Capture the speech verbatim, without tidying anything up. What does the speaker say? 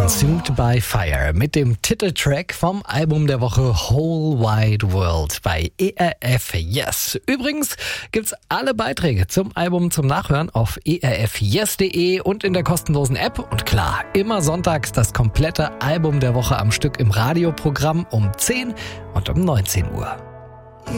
Consumed by Fire mit dem Titeltrack vom Album der Woche Whole Wide World bei E R F Yes. Übrigens gibt's alle Beiträge zum Album zum Nachhören auf e r f yes punkt de und in der kostenlosen App. Und klar, immer sonntags das komplette Album der Woche am Stück im Radioprogramm um zehn und um neunzehn Uhr.